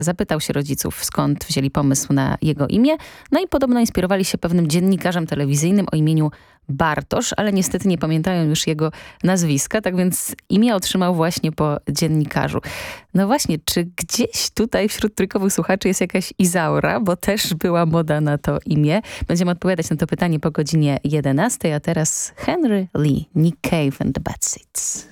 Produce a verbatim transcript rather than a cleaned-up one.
zapytał się rodziców, skąd wzięli pomysł na jego imię. No i podobno inspirowali się pewnym dziennikarzem telewizyjnym o imieniu Bartosz, ale niestety nie pamiętają już jego nazwiska, tak więc imię otrzymał właśnie po dziennikarzu. No właśnie, czy gdzieś tutaj wśród trójkowych słuchaczy jest jakaś Izaura, bo też była moda na to imię? Będziemy odpowiadać na to pytanie po godzinie jedenastej, a teraz Henry Lee, Nick Cave and the Bad Seeds.